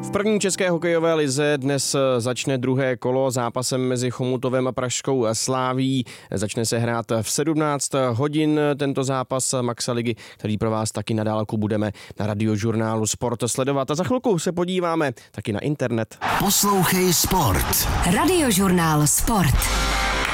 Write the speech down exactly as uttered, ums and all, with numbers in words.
V první české hokejové lize dnes začne druhé kolo zápasem mezi Chomutovem a pražskou Slavií. Začne se hrát v sedmnáct hodin tento zápas Maxa ligy, který pro vás taky na dálku budeme na Radiožurnálu Sport sledovat. A za chvilku se podíváme taky na internet. Poslouchej Sport. Radiožurnál Sport.